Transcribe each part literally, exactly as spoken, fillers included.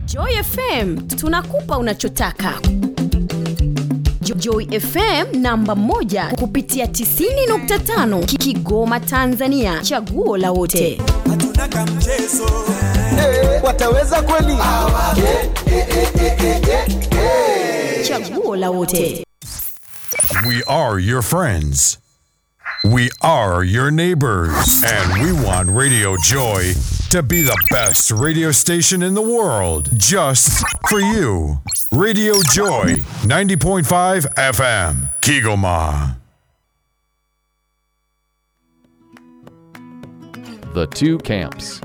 Joy F M tunakupa unachotaka. Joy F M namba moja kupitia tisini nukta tano Kigoma Tanzania, chaguo la wote. Hatuna kamchezo. Hey, wataweza kweli? Chaguo la wote. We are your friends. We are your neighbors. And we want Radio Joy to be the best radio station in the world, just for you. Radio Joy, ninety point five F M, Kigoma. The Two Camps.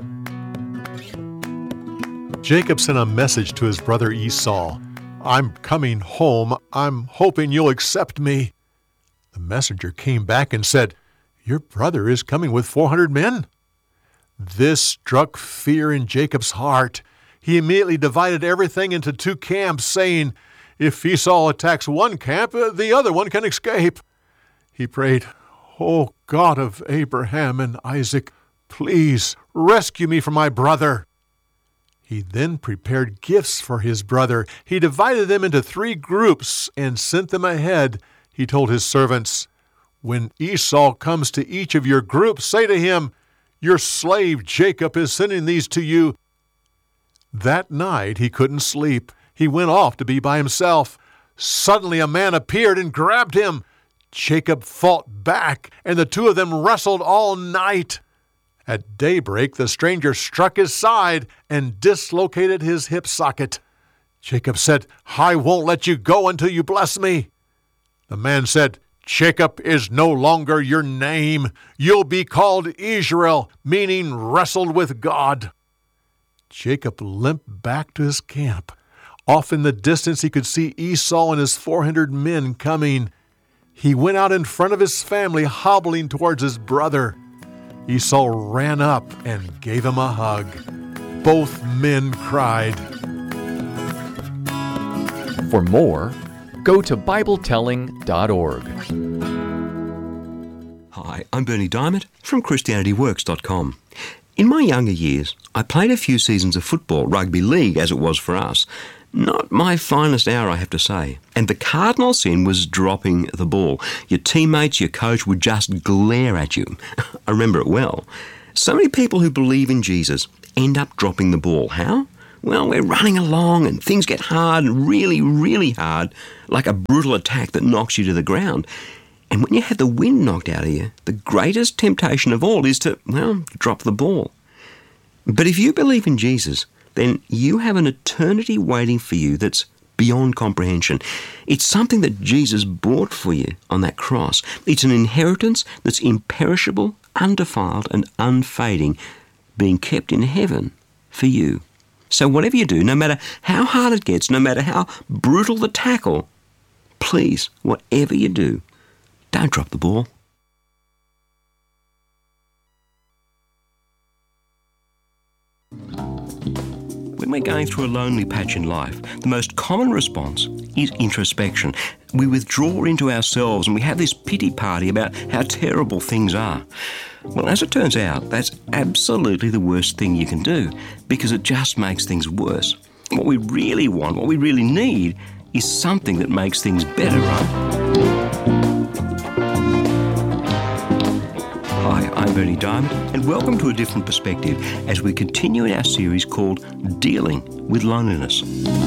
Jacob sent a message to his brother Esau. I'm coming home. I'm hoping you'll accept me. The messenger came back and said, Your brother is coming with four hundred men. This struck fear in Jacob's heart. He immediately divided everything into two camps, saying, If Esau attacks one camp, the other one can escape. He prayed, O God of Abraham and Isaac, please rescue me from my brother. He then prepared gifts for his brother. He divided them into three groups and sent them ahead. He told his servants, When Esau comes to each of your groups, say to him, Your slave Jacob is sending these to you. That night he couldn't sleep. He went off to be by himself. Suddenly a man appeared and grabbed him. Jacob fought back, and the two of them wrestled all night. At daybreak, the stranger struck his side and dislocated his hip socket. Jacob said, I won't let you go until you bless me. The man said, Jacob is no longer your name. You'll be called Israel, meaning wrestled with God. Jacob limped back to his camp. Off in the distance, he could see Esau and his four hundred men coming. He went out in front of his family, hobbling towards his brother. Esau ran up and gave him a hug. Both men cried. For more, go to Bible telling dot org. Hi, I'm Bernie Diamond from Christianity Works dot com. In my younger years, I played a few seasons of football, rugby league as it was for us. Not my finest hour, I have to say. And the cardinal sin was dropping the ball. Your teammates, your coach would just glare at you. I remember it well. So many people who believe in Jesus end up dropping the ball. How? Well, we're running along and things get hard and really, really hard, like a brutal attack that knocks you to the ground. And when you have the wind knocked out of you, the greatest temptation of all is to, well, drop the ball. But if you believe in Jesus, then you have an eternity waiting for you that's beyond comprehension. It's something that Jesus bought for you on that cross. It's an inheritance that's imperishable, undefiled, and unfading, being kept in heaven for you. So whatever you do, no matter how hard it gets, no matter how brutal the tackle, please, whatever you do, don't drop the ball. When we're going through a lonely patch in life, the most common response is introspection. We withdraw into ourselves and we have this pity party about how terrible things are. Well, as it turns out, that's absolutely the worst thing you can do because it just makes things worse. What we really want, what we really need, is something that makes things better, right? Hi, I'm Bernie Diamond, and welcome to A Different Perspective as we continue in our series called Dealing with Loneliness.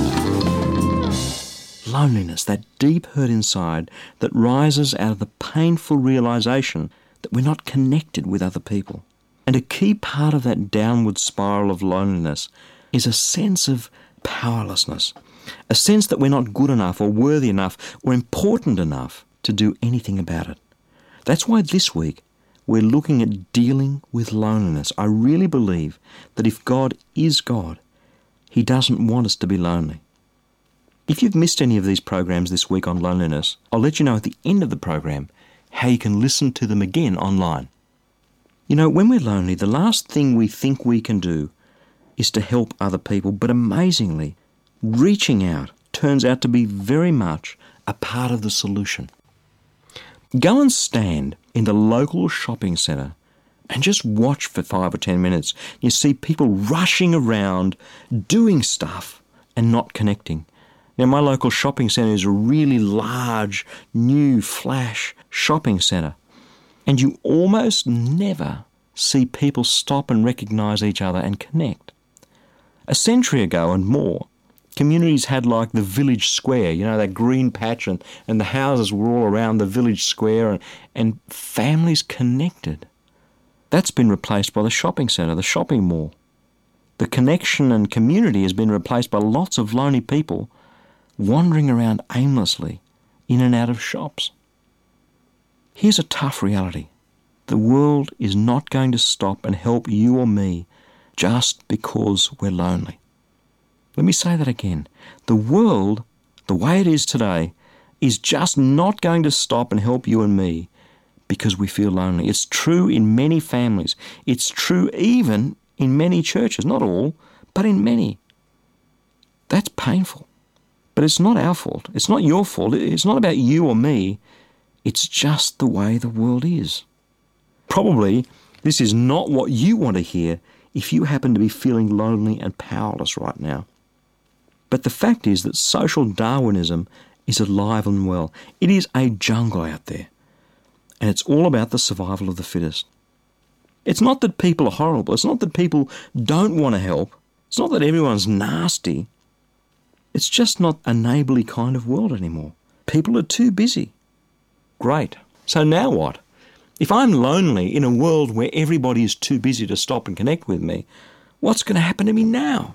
Loneliness, that deep hurt inside that rises out of the painful realisation that we're not connected with other people. And a key part of that downward spiral of loneliness is a sense of powerlessness, a sense that we're not good enough or worthy enough or important enough to do anything about it. That's why this week we're looking at dealing with loneliness. I really believe that if God is God, He doesn't want us to be lonely. If you've missed any of these programs this week on loneliness, I'll let you know at the end of the program how you can listen to them again online. You know, when we're lonely, the last thing we think we can do is to help other people, but amazingly, reaching out turns out to be very much a part of the solution. Go and stand in the local shopping centre and just watch for five or ten minutes. You see people rushing around, doing stuff, and not connecting. Now, my local shopping centre is a really large, new, flash shopping centre, and you almost never see people stop and recognise each other and connect. A century ago and more, communities had like the village square, you know, that green patch, and, and the houses were all around the village square, and, and families connected. That's been replaced by the shopping centre, the shopping mall. The connection and community has been replaced by lots of lonely people wandering around aimlessly in and out of shops. Here's a tough reality. The world is not going to stop and help you or me just because we're lonely. Let me say that again. The world, the way it is today, is just not going to stop and help you and me because we feel lonely. It's true in many families. It's true even in many churches. Not all, but in many. That's painful. But it's not our fault. It's not your fault. It's not about you or me. It's just the way the world is. Probably this is not what you want to hear if you happen to be feeling lonely and powerless right now. But the fact is that social Darwinism is alive and well. It is a jungle out there. And it's all about the survival of the fittest. It's not that people are horrible. It's not that people don't want to help. It's not that everyone's nasty. It's just not a neighbourly kind of world anymore. People are too busy. Great. So now what? If I'm lonely in a world where everybody is too busy to stop and connect with me, what's going to happen to me now?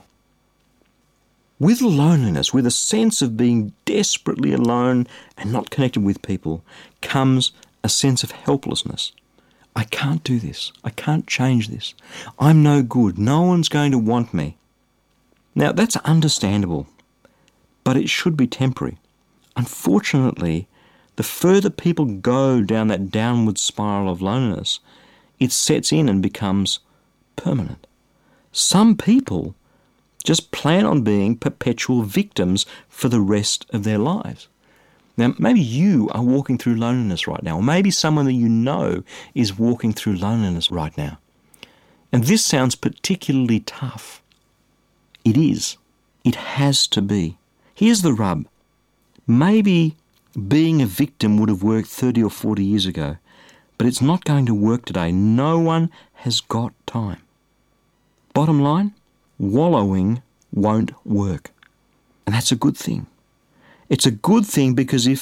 With loneliness, with a sense of being desperately alone and not connected with people, comes a sense of helplessness. I can't do this. I can't change this. I'm no good. No one's going to want me. Now, that's understandable, but it should be temporary. Unfortunately, the further people go down that downward spiral of loneliness, it sets in and becomes permanent. Some people just plan on being perpetual victims for the rest of their lives. Now, maybe you are walking through loneliness right now, or maybe someone that you know is walking through loneliness right now. And this sounds particularly tough. It is. It has to be. Here's the rub. Maybe being a victim would have worked thirty or forty years ago, but it's not going to work today. No one has got time. Bottom line, wallowing won't work. And that's a good thing. It's a good thing because if